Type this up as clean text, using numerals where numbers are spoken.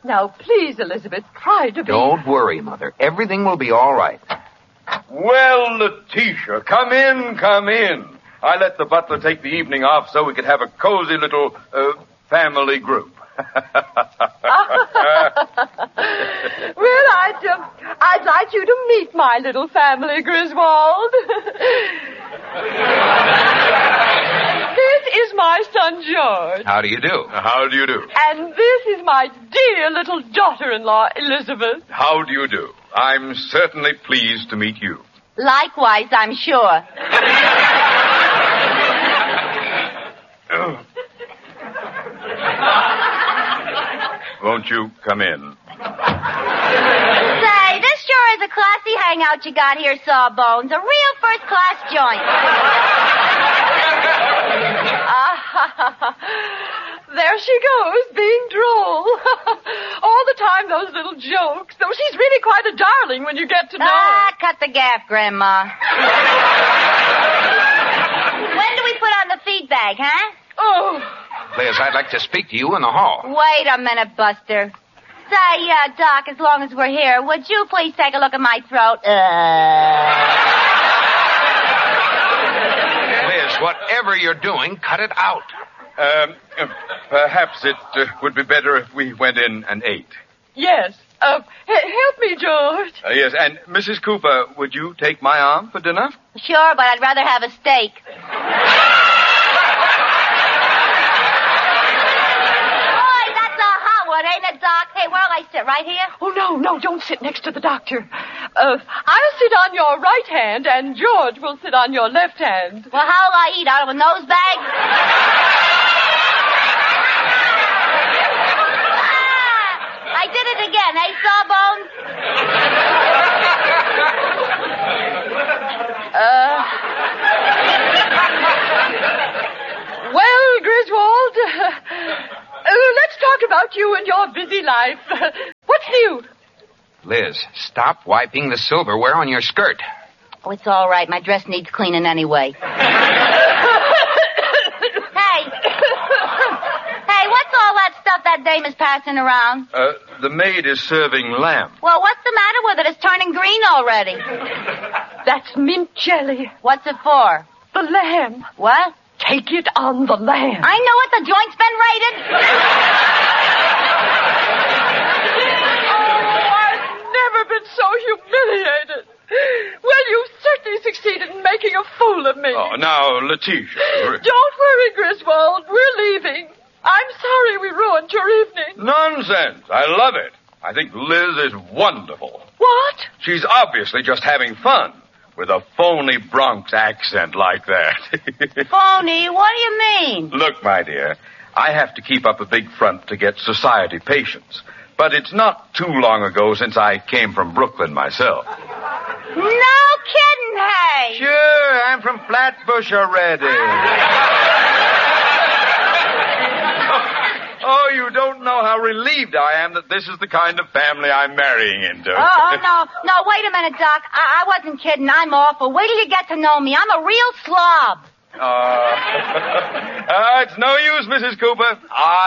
Now, please, Elizabeth, try to be... Don't worry, Mother. Everything will be all right. Well, Letitia, come in, come in. I let the butler take the evening off so we could have a cozy little family group. Well, I'd like you to meet my little family, Griswold. This is my son, George. How do you do? How do you do? And this is my dear little daughter-in-law, Elizabeth. How do you do? I'm certainly pleased to meet you. Likewise, I'm sure. Won't you come in? Say, this sure is a classy hangout you got here, Sawbones. A real first-class joint. There she goes, being droll. All the time, those little jokes. Though she's really quite a darling when you get to know her. Cut the gaff, Grandma. When do we put on the feed bag, huh? Oh. Liz, I'd like to speak to you in the hall. Wait a minute, Buster. Say, Doc, as long as we're here, would you please take a look at my throat? Liz, whatever you're doing, cut it out. Perhaps it would be better if we went in and ate. Yes. Help me, George. Yes, and Mrs. Cooper, would you take my arm for dinner? Sure, but I'd rather have a steak. Boy, that's a hot one, ain't it, Doc? Hey, where'll I sit? Right here? Oh, no, don't sit next to the doctor. I'll sit on your right hand, and George will sit on your left hand. Well, how'll I eat? Out of a nose bag? I did it again, eh, Sawbones? Well, Griswold, let's talk about you and your busy life. What's new? Liz, stop wiping the silverware on your skirt. Oh, it's all right. My dress needs cleaning anyway. Hey, what's all that stuff that dame is passing around? The maid is serving lamb. Well, what's the matter with it? It's turning green already. That's mint jelly. What's it for? The lamb. What? Take it on the lamb. I know it. The joint's been raided. I've never been so humiliated. Well, you certainly succeeded in making a fool of me. Oh, now, Letitia. Don't worry, Griswold. We're leaving. I'm sorry we ruined your evening. Nonsense. I love it. I think Liz is wonderful. What? She's obviously just having fun with a phony Bronx accent like that. Phony? What do you mean? Look, my dear, I have to keep up a big front to get society patience. But it's not too long ago since I came from Brooklyn myself. No kidding, hey. Sure, I'm from Flatbush already. Oh, you don't know how relieved I am that this is the kind of family I'm marrying into. No, wait a minute, Doc. I wasn't kidding. I'm awful. Wait till you get to know me. I'm a real slob. It's no use, Mrs. Cooper.